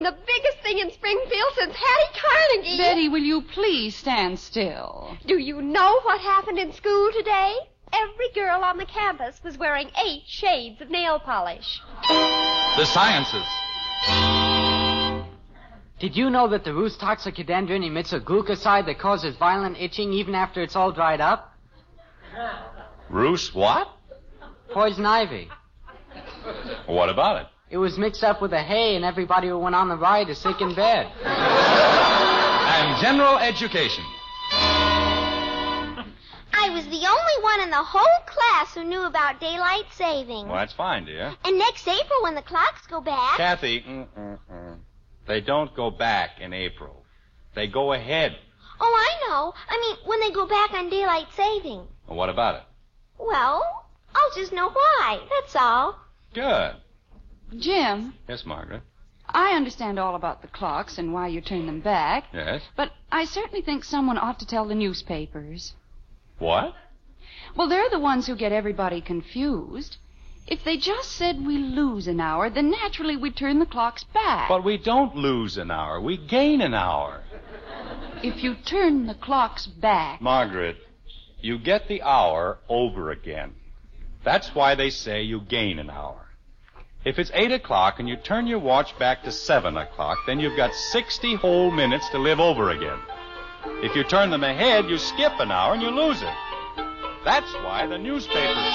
The biggest thing in Springfield since Hattie Carnegie. Betty, will you please stand still? Do you know what happened in school today? Every girl on the campus was wearing 8 shades of nail polish. The sciences. Did you know that the rhus toxicodendron emits a glucoside that causes violent itching even after it's all dried up? Rhus what? Poison ivy. What about it? It was mixed up with the hay, and everybody who went on the ride is sick in bed. And general education. I was the only one in the whole class who knew about daylight saving. Well, that's fine, dear. And next April, when the clocks go back... Kathy, they don't go back in April. They go ahead. Oh, I know. I mean, when they go back on daylight saving. Well, what about it? Well, I'll just know why. That's all. Good. Jim, Yes, Margaret. I understand all about the clocks and why you turn them back. Yes? But I certainly think someone ought to tell the newspapers. What? Well, they're the ones who get everybody confused. If they just said we lose an hour, then naturally we'd turn the clocks back. But we don't lose an hour. We gain an hour. If you turn the clocks back... Margaret, you get the hour over again. That's why they say you gain an hour. If it's 8 o'clock and you turn your watch back to 7 o'clock, then you've got 60 whole minutes to live over again. If you turn them ahead, you skip an hour and you lose it. That's why the newspapers